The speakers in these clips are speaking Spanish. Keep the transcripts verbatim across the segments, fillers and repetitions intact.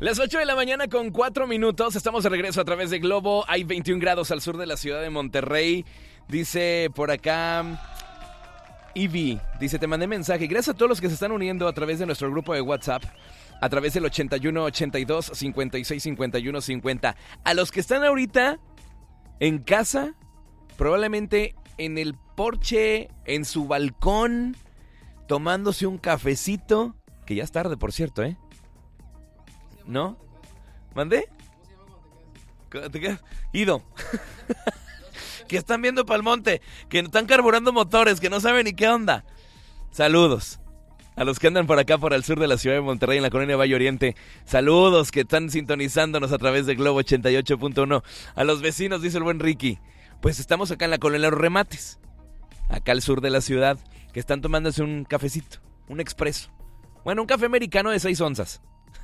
Las ocho de la mañana con cuatro minutos. Estamos de regreso a través de Globo. Hay veintiún grados al sur de la ciudad de Monterrey. Dice por acá Ivy, dice, te mandé mensaje. Gracias a todos los que se están uniendo a través de nuestro grupo de WhatsApp, a través del ochenta y uno, ochenta y dos, cincuenta y seis, cincuenta y uno, cincuenta. A los que están ahorita en casa, probablemente en el porche, en su balcón, tomándose un cafecito, que ya es tarde, por cierto, ¿eh? ¿No? ¿Mandé? ¿Te quedas? Ido. Que están viendo pa'l monte, que están carburando motores, que no saben ni qué onda. Saludos a los que andan por acá, por el sur de la ciudad de Monterrey, en la colonia Valle Oriente. Saludos que están sintonizándonos a través de Globo ochenta y ocho punto uno. A los vecinos, dice el buen Ricky. Pues estamos acá en la colonia Los Remates, acá al sur de la ciudad, que están tomándose un cafecito, un expreso. Bueno, un café americano de seis onzas.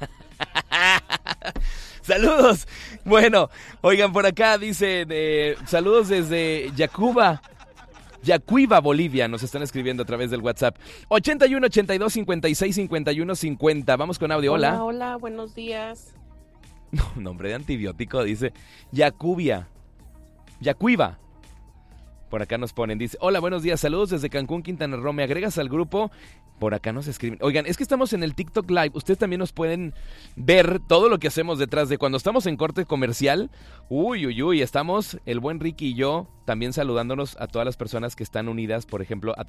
Saludos. Bueno, oigan, por acá dice eh, saludos desde Yacuba, Yacuiba, Bolivia. Nos están escribiendo a través del WhatsApp ochenta y uno, ochenta y dos, cincuenta y seis, cincuenta y uno, cincuenta. Vamos con audio. Hola. Hola, hola, buenos días. No, nombre de antibiótico, dice Yacubia, Yacuiba. Por acá nos ponen, dice, hola, buenos días, saludos desde Cancún, Quintana Roo, ¿me agregas al grupo? Por acá nos escriben. Oigan, es que estamos en el TikTok Live, ustedes también nos pueden ver todo lo que hacemos detrás de cuando estamos en corte comercial. Uy, uy, uy, estamos el buen Ricky y yo también saludándonos a todas las personas que están unidas, por ejemplo, a